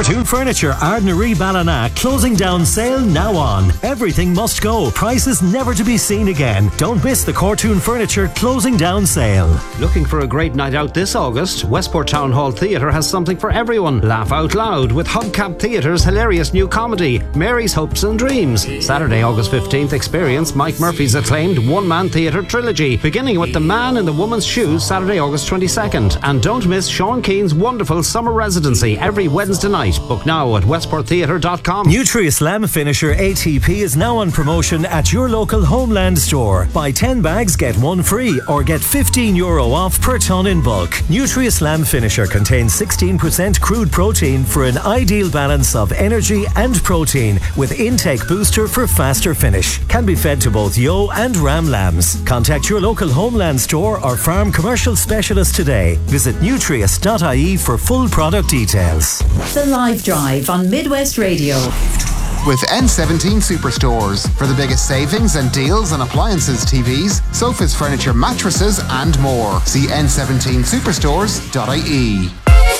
Cortoon Furniture, Ardnaree Ballina, closing down sale now on. Everything must go. Prices never to be seen again. Don't miss the Cortoon Furniture closing down sale. Looking for a great night out this August? Westport Town Hall Theatre has something for everyone. Laugh out loud with Hubcap Theatre's hilarious new comedy, Mary's Hopes and Dreams. Saturday, August 15th, experience Mike Murphy's acclaimed one-man theatre trilogy, beginning with The Man in the Woman's Shoes, Saturday, August 22nd. And don't miss Sean Keane's wonderful summer residency every Wednesday night. Book now at westporttheatre.com. Nutri-Slam Finisher ATP is now on promotion at your local Homeland store. Buy 10 bags, get one free, or get €15 off per tonne in bulk. Nutri-Slam Finisher contains 16% crude protein for an ideal balance of energy and protein, with intake booster for faster finish. Can be fed to both yo and ram lambs. Contact your local Homeland store or farm commercial specialist today. Visit nutrius.ie for full product details. The Live Drive on Midwest Radio. With N17 Superstores for the biggest savings and deals on appliances, TVs, sofas, furniture, mattresses and more. See n17superstores.ie.